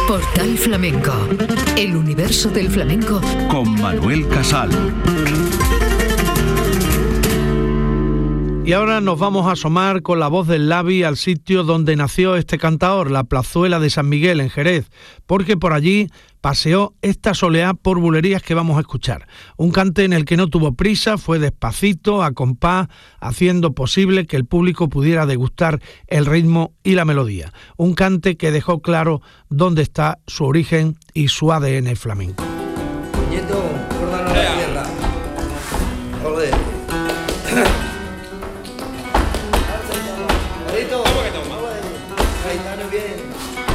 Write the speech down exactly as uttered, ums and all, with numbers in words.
Portal Flamenco, el universo del flamenco con Manuel Casal. Y ahora nos vamos a asomar con la voz del Labi al sitio donde nació este cantaor, la Plazuela de San Miguel en Jerez, porque por allí paseó esta soleá por bulerías que vamos a escuchar. Un cante en el que no tuvo prisa, fue despacito, a compás, haciendo posible que el público pudiera degustar el ritmo y la melodía. Un cante que dejó claro dónde está su origen y su A D N flamenco. Nieto, córdanos la tierra. Joder. Carito, Gaitano bien.